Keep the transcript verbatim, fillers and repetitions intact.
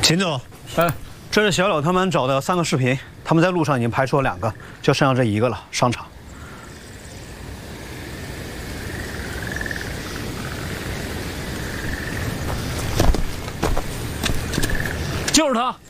秦总， 哎， 这是小柳他们找的三个视频，他们在路上已经排除了两个，就剩下这一个了。商场。 就是他。